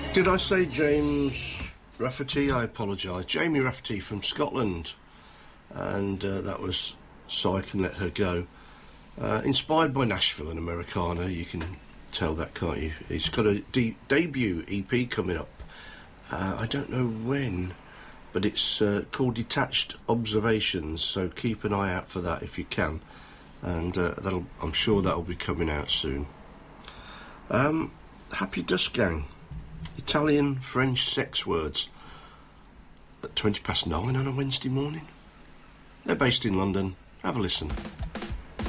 Did I say James Rafferty? I apologise. Jamie Rafferty from Scotland. And that was So I Can Let Her Go. Inspired by Nashville and Americana, you can tell that, can't you? He's got a debut EP coming up. I don't know when, but it's called Detached Observations, so keep an eye out for that if you can. And I'm sure that'll be coming out soon. Happy Dusk Gang. Italian French sex words at 9:20 on a Wednesday morning. They're based in London. Have a listen.